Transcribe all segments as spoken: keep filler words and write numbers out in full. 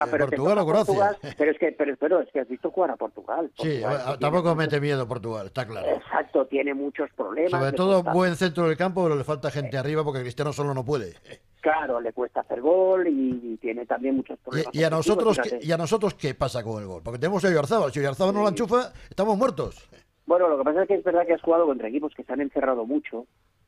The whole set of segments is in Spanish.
Ah, pero Portugal o Croacia. Portugal, pero es que pero, pero es que has visto jugar a Portugal. Portugal sí, tampoco mete miedo Portugal, está claro. Exacto, tiene muchos problemas. Sobre todo cuesta... buen centro del campo, pero le falta gente eh. arriba porque Cristiano solo no puede. Claro, le cuesta hacer gol y, y tiene también muchos problemas. ¿Y, y, a nosotros, ¿qué, ¿Y a nosotros qué pasa con el gol? Porque tenemos a Oyarzábal, si Oyarzábal sí. no la enchufa, estamos muertos. Bueno, lo que pasa es que es verdad que has jugado contra equipos que se han encerrado mucho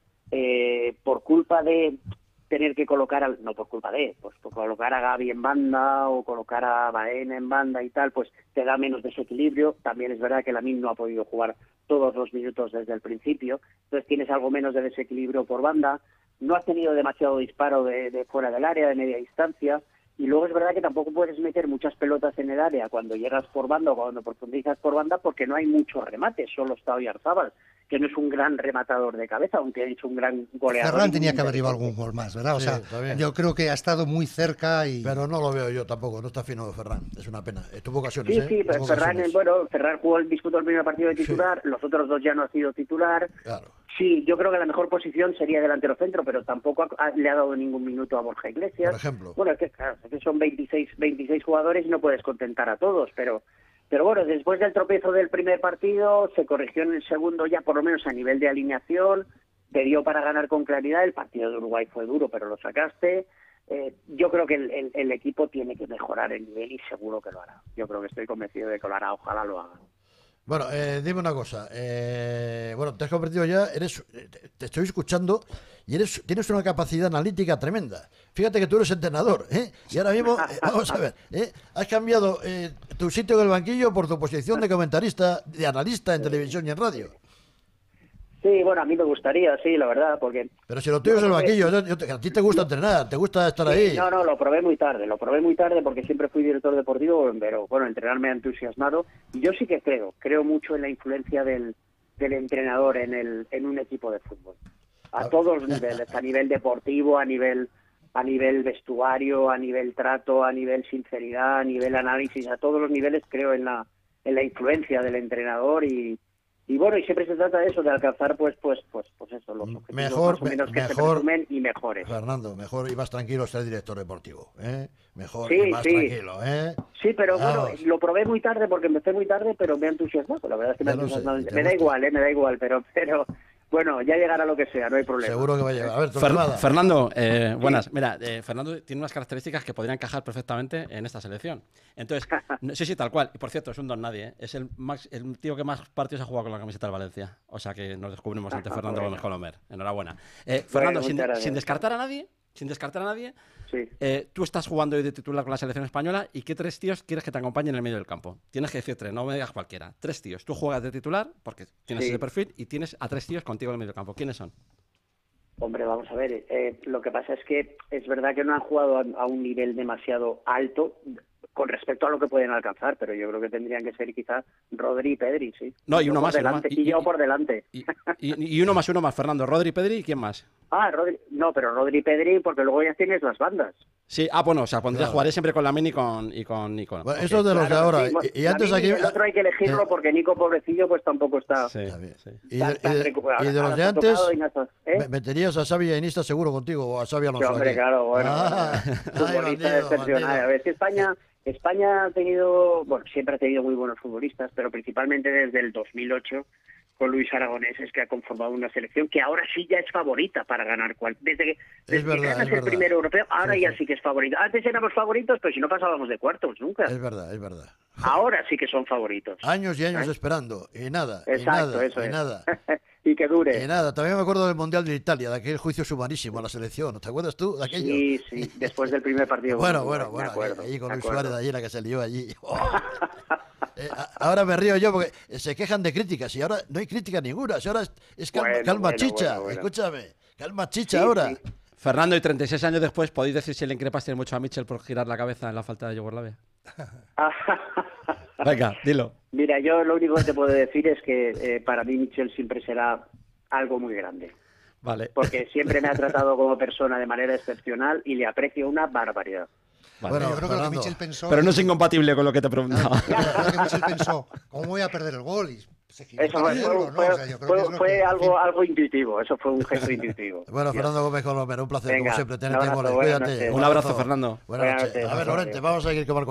eh, por culpa de... tener que colocar, al, no por culpa de, pues por colocar a Gavi en banda o colocar a Baena en banda y tal, pues te da menos desequilibrio. También es verdad que Lamine no ha podido jugar todos los minutos desde el principio, entonces tienes algo menos de desequilibrio por banda. No has tenido demasiado disparo de, de fuera del área, de media distancia, y luego es verdad que tampoco puedes meter muchas pelotas en el área cuando llegas por banda o cuando profundizas por banda porque no hay mucho remate, solo está Oyarzábal, que no es un gran rematador de cabeza, aunque ha hecho un gran goleador. Ferran tenía que haber llevado algún gol más, ¿verdad? O sí, sea, yo creo que ha estado muy cerca y... Pero no lo veo yo tampoco, no está fino Ferran, es una pena. Tuvo ocasiones, Sí, ¿eh? sí, pero Ferran, bueno, Ferran jugó, disputó el primer partido de titular, sí. Los otros dos ya no ha sido titular. Claro. Sí, yo creo que la mejor posición sería delantero centro, pero tampoco ha, ha, le ha dado ningún minuto a Borja Iglesias. Por ejemplo. Bueno, es que, claro, es que son veintiséis, veintiséis jugadores y no puedes contentar a todos, pero... Pero bueno, después del tropiezo del primer partido, se corrigió en el segundo ya por lo menos a nivel de alineación, te dio para ganar con claridad. El partido de Uruguay fue duro, pero lo sacaste. Eh, yo creo que el, el, el equipo tiene que mejorar el nivel y seguro que lo hará. Yo creo que estoy convencido de que lo hará, ojalá lo haga. Bueno, eh, dime una cosa. Eh, bueno, te has convertido ya, eres, te estoy escuchando y eres, tienes una capacidad analítica tremenda. Fíjate que tú eres entrenador, ¿eh? Y ahora mismo, eh, vamos a ver, ¿eh? Has cambiado eh, tu sitio en el banquillo por tu posición de comentarista, de analista en televisión y en radio. Sí, bueno, a mí me gustaría, sí, la verdad, porque... Pero si lo tuyo es el banquillo, yo, yo, a ti te gusta entrenar, te gusta estar sí, ahí. No, no, lo probé muy tarde, lo probé muy tarde porque siempre fui director deportivo, pero bueno, entrenar me ha entusiasmado. Y yo sí que creo, creo mucho en la influencia del, del entrenador en, el, en un equipo de fútbol. A todos los niveles, a nivel deportivo, a nivel... a nivel vestuario, a nivel trato, a nivel sinceridad, a nivel análisis, a todos los niveles creo en la en la influencia del entrenador y, y bueno, y siempre se trata de eso, de alcanzar pues pues pues pues eso, los objetivos mejor, más o menos que mejor, se presumen y mejores. Fernando, mejor y más tranquilo ser director deportivo, ¿eh? Mejor sí, y más sí. tranquilo, ¿eh? Sí, pero Vamos. Bueno, lo probé muy tarde porque empecé muy tarde, pero me ha entusiasmado, la verdad es que me ha entusiasmado. Sé, me da igual, eh, me da igual, pero pero bueno, ya llegará lo que sea, no hay problema. Seguro que va a llegar. A ver, Fer Fernando, eh, buenas. Mira, eh, Fernando tiene unas características que podrían encajar perfectamente en esta selección. Entonces, sí, sí, tal cual. Y por cierto, es un don nadie, ¿eh? Es el, max, el tío que más partidos ha jugado con la camiseta del Valencia. O sea que nos descubrimos ante Fernando Gómez Colomer. Enhorabuena. Eh, Fernando, bueno, sin, sin descartar a nadie, sin descartar a nadie, sí. eh, tú estás jugando hoy de titular con la selección española y ¿qué tres tíos quieres que te acompañen en el medio del campo? Tienes que decir tres, no me digas cualquiera. Tres tíos. Tú juegas de titular porque tienes sí. ese perfil y tienes a tres tíos contigo en el medio del campo. ¿Quiénes son? Hombre, vamos a ver. Eh, lo que pasa es que es verdad que no han jugado a, a un nivel demasiado alto con respecto a lo que pueden alcanzar, pero yo creo que tendrían que ser quizás Rodri y Pedri, sí. No, y uno más. Delante, y, y, y yo por delante. Y, y, y uno más, uno más, Fernando. Rodri, Pedri y ¿quién más? Ah, Rodri, no, pero Rodri y Pedri porque luego ya tienes las bandas. Sí, ah, bueno, o sea, pondría, claro. Jugaré siempre con Lamine y con y con Nico. Bueno, okay. Eso es de los claro, de ahora. Sí, y, y antes aquí... El otro hay que elegirlo porque Nico, pobrecillo, pues tampoco está... Sí, está bien, sí. Y de, y de, y de los de antes, ¿eh? meterías a Xavi y a Iniesta seguro contigo, o a Xavi Alonso. Sí, hombre, aquí. claro, bueno. Ah, futbolista excepcional. A ver, si España... España ha tenido, bueno, siempre ha tenido muy buenos futbolistas, pero principalmente desde el dos mil ocho con Luis Aragonés es que ha conformado una selección que ahora sí ya es favorita para ganar cual. Desde que, desde es verdad, que ganas es el verdad. primer europeo, ahora sí, ya sí. sí que es favorita. Antes éramos favoritos, pero si no pasábamos de cuartos nunca. Es verdad, es verdad. Ahora sí que son favoritos. Años y años ¿eh? esperando, y nada, Exacto, y nada, eso y es. nada. Y que dure. Y nada, también me acuerdo del Mundial de Italia, de aquel juicio sumarísimo a la selección. ¿Te acuerdas tú de aquello? Sí, sí, después del primer partido. Bueno, bueno, bueno, ahí con Luis Suárez de allí, la que se lió allí. Oh. eh, ahora me río yo porque se quejan de críticas y ahora no hay crítica ninguna. Si ahora es, es calma, bueno, calma bueno, chicha, bueno, bueno. escúchame, calma chicha sí, ahora. Sí. Fernando, y treinta y seis años después, ¿podéis decir si le increpaste mucho a Mitchell por girar la cabeza en la falta de Yugoslavia? Venga, dilo. Mira, yo lo único que te puedo decir es que eh, para mí Mitchell siempre será algo muy grande. Vale. Porque siempre me ha tratado como persona de manera excepcional y le aprecio una barbaridad. Vale, bueno, yo creo que lo que Mitchell pensó... Pero no es incompatible con lo que te preguntaba. Yo creo que Mitchell pensó, ¿cómo voy a perder el gol? Y se giró eso fue, hacerlo, fue, ¿no? fue, O sea, yo creo fue, que es lo fue que, algo, en fin. algo intuitivo, eso fue un gesto intuitivo. Bueno, Dios. Fernando Gómez Colomero, un placer, Venga, como siempre, tenerte un en abrazo, goles. buenas Cuídate. noches. Un abrazo, Fernando. Buenas noches. Buenas noches. A ver, Lorente, vamos a seguir con